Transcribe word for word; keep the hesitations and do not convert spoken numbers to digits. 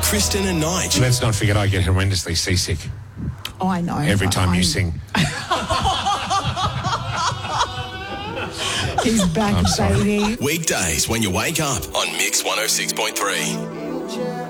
Kristen and Nige. Let's not forget I get horrendously seasick Oh, I know. every time I, you I'm- sing. He's back, I'm sorry. baby. Weekdays when you wake up on Mix one oh six point three.